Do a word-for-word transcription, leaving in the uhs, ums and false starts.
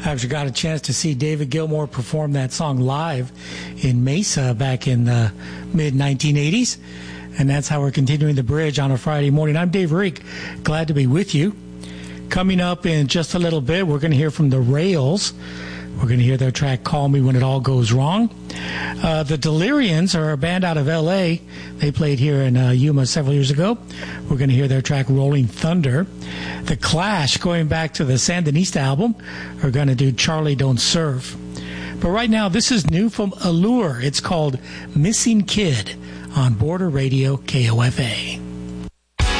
I actually got a chance to see David Gilmour perform that song live in Mesa back in the mid nineteen eighties. And that's how we're continuing the bridge on a Friday morning. I'm Dave Reek. Glad to be with you. Coming up in just a little bit, we're going to hear from the Rails. We're going to hear their track, Call Me When It All Goes Wrong. Uh, the Delirians are a band out of L A. They played here in uh, Yuma several years ago. We're going to hear their track, Rolling Thunder. The Clash, going back to the Sandinista album, are going to do Charlie Don't Serve. But right now, this is new from Allure. It's called Missing Kid on Border Radio K O F A.